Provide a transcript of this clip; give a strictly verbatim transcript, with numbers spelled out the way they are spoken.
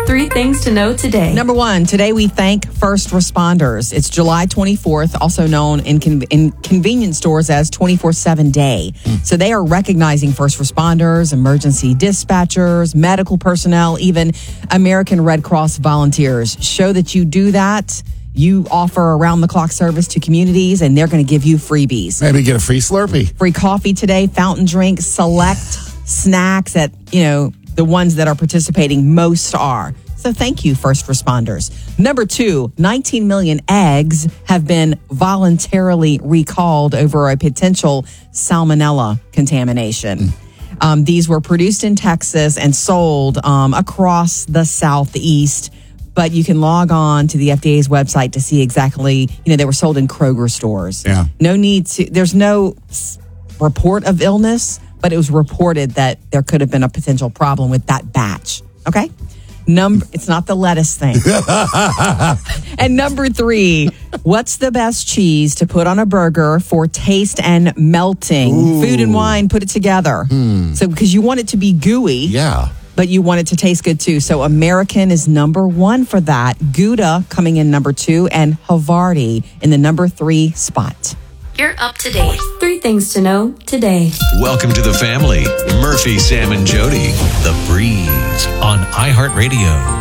Three things to know today. Number one, today we thank first responders. It's July twenty-fourth, also known in, con- in convenience stores as twenty-four seven day. Mm. So they are recognizing first responders, emergency dispatchers, medical personnel, even American Red Cross volunteers. Show that you do that. You offer around-the-clock service to communities, and they're going to give you freebies. Maybe get a free Slurpee. Free coffee today, fountain drinks, select snacks at, you know, the ones that are participating most are. So thank you, first responders. Number two, nineteen million eggs have been voluntarily recalled over a potential salmonella contamination. Mm. Um, these were produced in Texas and sold um, across the Southeast. But you can log on to the F D A's website to see exactly, you know, they were sold in Kroger stores. Yeah. No need to, there's no report of illness, but it was reported that there could have been a potential problem with that batch. Okay? Number, it's not the lettuce thing. And number three, what's the best cheese to put on a burger for taste and melting? Ooh. Food and wine, put it together. Hmm. So, because you want it to be gooey. Yeah. But you want it to taste good too. So American is number one for that. Gouda coming in number two, and Havarti in the number three spot. You're up to date. Three things to know today. Welcome to the family. Murphy, Sam, and Jody. The Breeze on iHeartRadio.